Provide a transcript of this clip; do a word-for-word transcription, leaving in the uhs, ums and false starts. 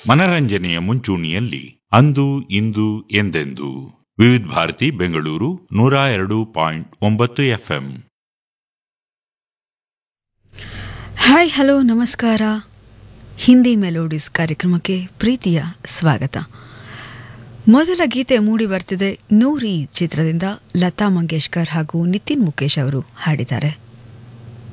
ಮನರಂಜನೆಯ ಮುಂಚೂಣಿಯಲ್ಲಿ ಅಂದು ಇಂದು ಎಂದೆಂದು ವಿವಿಧ ಭಾರತಿ ಬೆಂಗಳೂರು ನೂರ ಎರಡು ಪಾಯಿಂಟ್ ಒಂಬತ್ತು ಎಫ್ಎಂ. ಹಾಯ್ ಹಲೋ ನಮಸ್ಕಾರ. ಹಿಂದಿ ಮೆಲೋಡಿಸ್ ಕಾರ್ಯಕ್ರಮಕ್ಕೆ ಪ್ರೀತಿಯ ಸ್ವಾಗತ. ಮೊದಲ ಗೀತೆ ಮೂಡಿ ಬರ್ತಿದೆ. ನೂರಿ ಚಿತ್ರದಿಂದ ಲತಾ ಮಂಗೇಶ್ಕರ್ ಹಾಗೂ ನಿತಿನ್ ಮುಕೇಶ್ ಅವರು ಹಾಡಿದ್ದಾರೆ.